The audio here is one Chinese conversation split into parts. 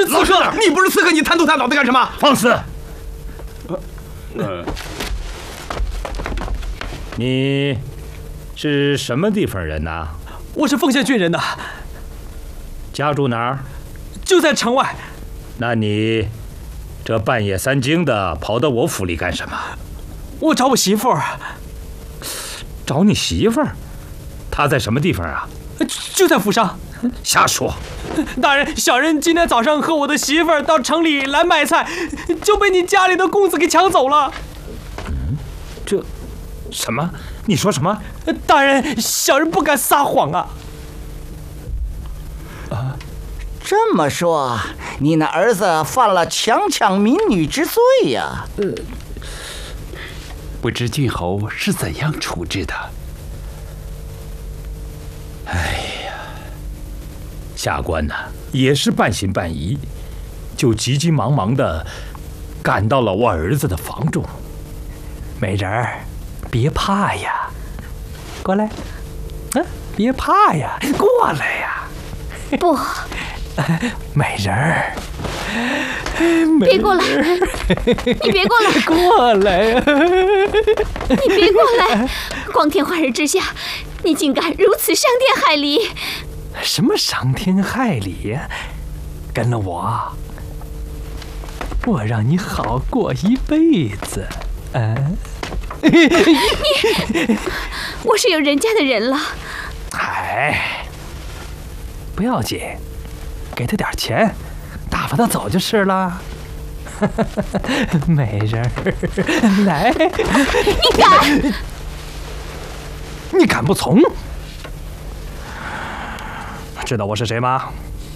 刺客，你不是刺客，你贪头贪脑的干什么？ 放肆！你是什么地方人呐？ 我是凤县郡人的， 家住哪儿？ 就在城外。 那你这半夜三更的跑到我府里干什么？ 我找我媳妇儿。 找你媳妇儿？她在什么地方啊？ 就在府上。 瞎说！ 大人，小人今天早上和我的媳妇儿到城里来买菜，就被你家里的公子给抢走了。 这什么？你说什么？ 大人，小人不敢撒谎啊。 这么说，你那儿子犯了强抢民女之罪呀？ 不知郡侯是怎样处置的？ 哎呀，下官呐，也是半信半疑，就急急忙忙的赶到了我儿子的房中。 美人儿，别怕呀，过来，别怕呀，过来呀。 不， 美人儿， 别过来，你别过来， 过来呀！ 你别过来！光天化日之下，你竟敢如此伤天害理！ 什么伤天害理呀？跟了我，我让你好过一辈子。 我是有人家的人了。 哎，不要紧，给他点钱，打发他走就是了。美人儿，来！ 你敢？ 你敢不从？知道我是谁吗？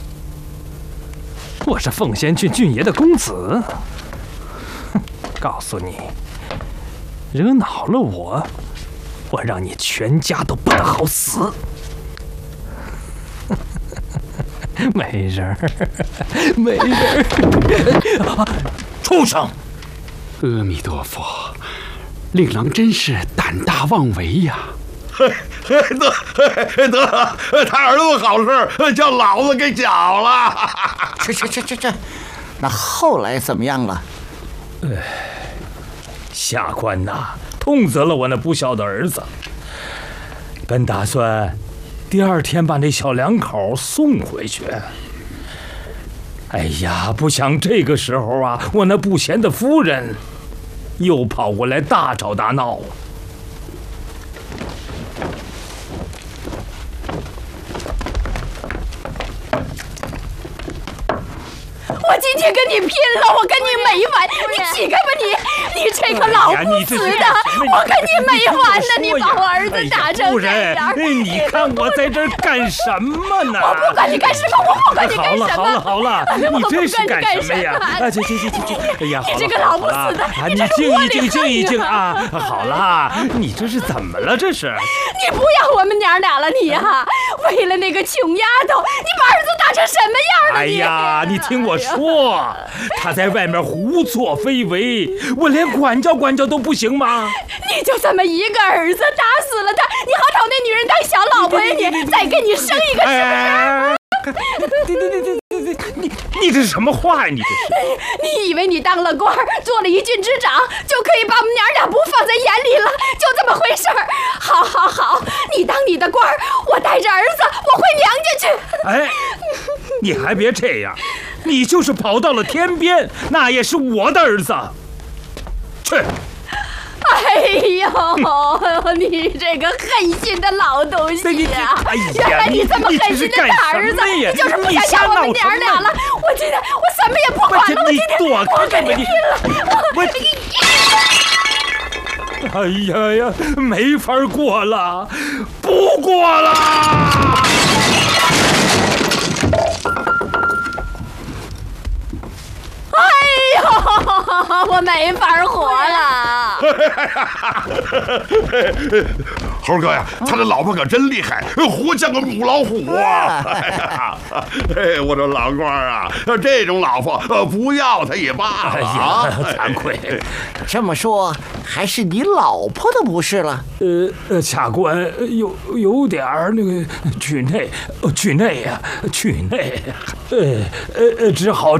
我是凤仙郡郡爷的公子。告诉你，惹恼了我，我让你全家都不得好死。美人儿，美人儿， 畜生！ 阿弥陀佛，令郎真是胆大妄为呀！ 得，他儿子好事叫老子给搅了。 这，那后来怎么样了？ 下官呐，痛责了我那不孝的儿子，本打算第二天把那小两口送回去。哎呀，不想这个时候啊，我那不贤的夫人又跑过来大吵大闹。 我今天跟你拼了！我跟你没完！你起开吧你！你这个老不死的！我跟你没完呢！你把我儿子打成这样！ 你看我在这儿干什么呢？ 我不管你干什么！我不管你干什么！ 好了，你这是干什么呀？行！哎呀， 你这个老不死的！ 你静一静啊！好了，你这是怎么了？这是？ 你不要我们娘俩了，你呀！为了那个穷丫头，你把儿子打成什么样了？ 哎呀，你听我说，他在外面胡作非为，我连管教都不行吗？ 你就这么一个儿子，打死了他，你好讨那女人当小老婆呀？你再给你生一个是不是？ 你这是什么话呀？你这是？ 你以为你当了官，做了一郡之长，就可以把我们娘俩不放在眼里了？就这么回事儿？好，你当你的官，我带着儿子，我回娘家去。 哎，你还别这样，你就是跑到了天边，那也是我的儿子。去。 哎呦，你这个狠心的老东西呀！原来你这么狠心的打儿子，你就是不想要我们娘俩了。我今天我什么也不管了，我今天我跟你拼了！ 哎呀，没法过了，不过了。 哎呦，我没法活了！ 猴哥呀，他这老婆可真厉害，活像个母老虎啊！我说老官啊，这种老婆不要他也罢了啊！ 惭愧， 这么说还是你老婆的不是了？ 下官有点那个惧内呀，惧内，只好